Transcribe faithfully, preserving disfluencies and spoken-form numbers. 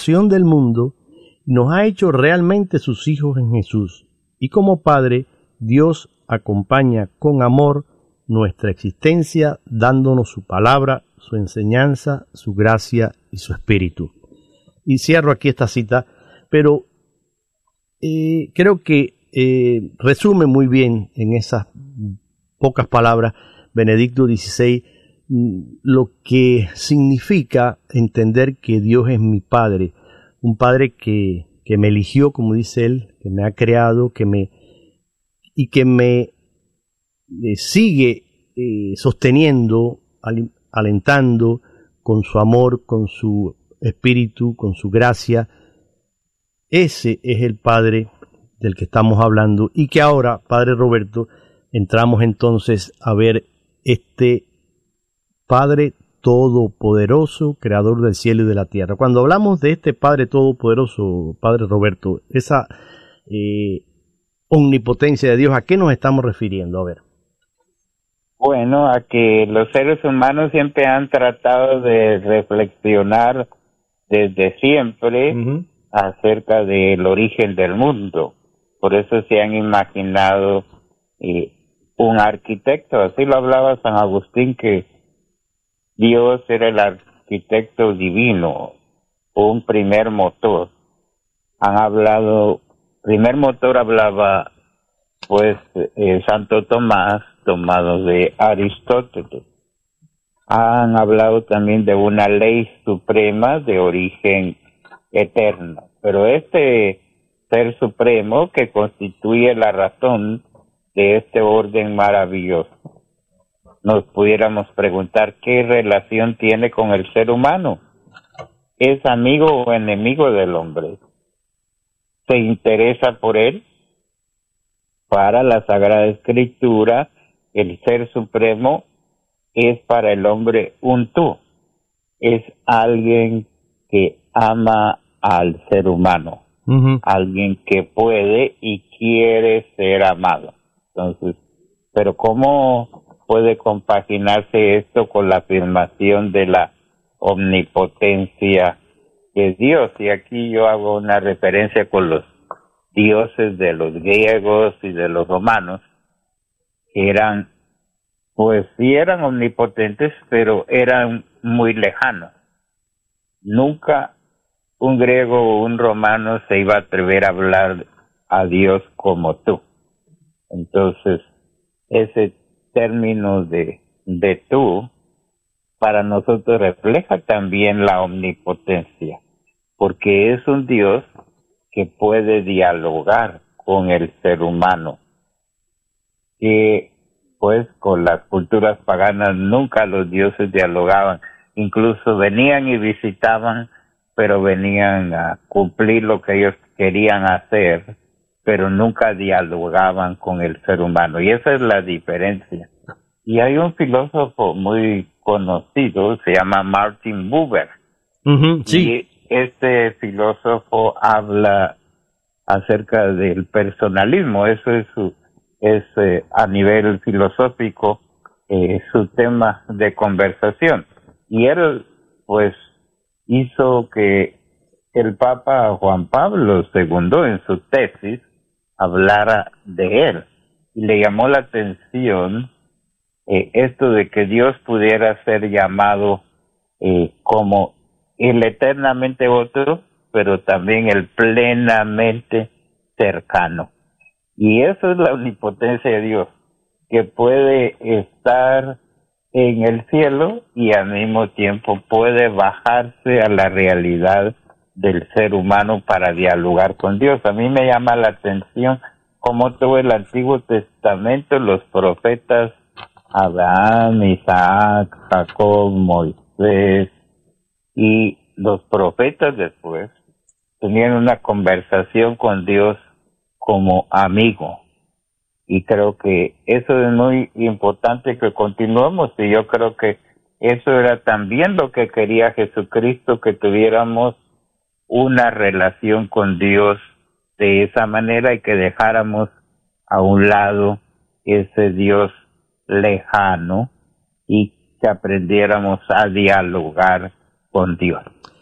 creación del mundo, nos ha hecho realmente sus hijos en Jesús. Y como Padre, Dios acompaña con amor nuestra existencia, dándonos su palabra, su enseñanza, su gracia y su espíritu. Y cierro aquí esta cita, pero eh, creo que eh, resume muy bien en esas pocas palabras Benedicto dieciséis lo que significa entender que Dios es mi Padre, un Padre que, que me eligió, como dice él, que me ha creado, que me y que me eh, sigue eh, sosteniendo, al, alentando con su amor, con su espíritu, con su gracia. Ese es el Padre del que estamos hablando y que ahora, Padre Roberto, entramos entonces a ver este Padre Todopoderoso, Creador del cielo y de la tierra. Cuando hablamos de este Padre Todopoderoso, Padre Roberto, esa eh, omnipotencia de Dios, ¿a qué nos estamos refiriendo? A ver. Bueno, a que los seres humanos siempre han tratado de reflexionar desde siempre uh-huh. acerca del origen del mundo. Por eso se han imaginado eh, un arquitecto, así lo hablaba San Agustín, que Dios era el arquitecto divino, un primer motor. Han hablado, primer motor hablaba pues eh, Santo Tomás, tomado de Aristóteles. Han hablado también de una ley suprema de origen eterno, pero este ser supremo que constituye la razón de este orden maravilloso, nos pudiéramos preguntar qué relación tiene con el ser humano. ¿Es amigo o enemigo del hombre? ¿Se interesa por él? Para la Sagrada Escritura, el Ser Supremo es para el hombre un tú. Es alguien que ama al ser humano. Uh-huh. Alguien que puede y quiere ser amado. Entonces, pero ¿cómo puede compaginarse esto con la afirmación de la omnipotencia de Dios? Y aquí yo hago una referencia con los dioses de los griegos y de los romanos, que eran, pues sí eran omnipotentes, pero eran muy lejanos. Nunca un griego o un romano se iba a atrever a hablar a Dios como tú. Entonces, ese término de, de tú, para nosotros refleja también la omnipotencia, porque es un Dios que puede dialogar con el ser humano, que pues con las culturas paganas nunca los dioses dialogaban, incluso venían y visitaban, pero venían a cumplir lo que ellos querían hacer, pero nunca dialogaban con el ser humano, y esa es la diferencia. Y hay un filósofo muy conocido, se llama Martin Buber, uh-huh, sí. y este filósofo habla acerca del personalismo. Eso es su, es eh, a nivel filosófico eh, su tema de conversación, y él pues hizo que el Papa Juan Pablo segundo en su tesis hablara de él, y le llamó la atención eh, esto de que Dios pudiera ser llamado eh, como el eternamente otro, pero también el plenamente cercano. Y eso es la omnipotencia de Dios, que puede estar en el cielo y al mismo tiempo puede bajarse a la realidad del ser humano para dialogar con Dios. A mí me llama la atención cómo todo el Antiguo Testamento, los profetas Abraham, Isaac, Jacob, Moisés y los profetas después tenían una conversación con Dios como amigo. Y creo que eso es muy importante que continuemos, y yo creo que eso era también lo que quería Jesucristo, que tuviéramos una relación con Dios de esa manera y que dejáramos a un lado ese Dios lejano y que aprendiéramos a dialogar con Dios.